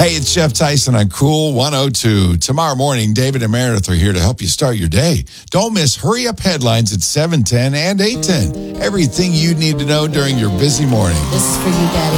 Hey, it's Jeff Tyson on Cool 102. Tomorrow morning, David and Meredith are here to help you start your day. Don't miss Hurry Up Headlines at 7:10 and 8:10. Everything you need to know during your busy morning. This is for you, Daddy.